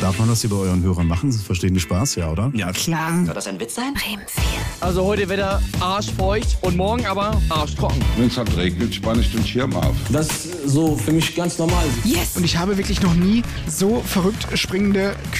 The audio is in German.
Darf man das hier bei euren Hörern machen? Sie verstehen den Spaß, ja, oder? Ja, klar. Soll das ein Witz sein? Bremen 4. Also heute Wetter arschfeucht und morgen aber arschtrocken. Wenn es halt regnet, spanne ich den Schirm auf. Das ist so für mich ganz normal. Yes! Und ich habe wirklich noch nie so verrückt springende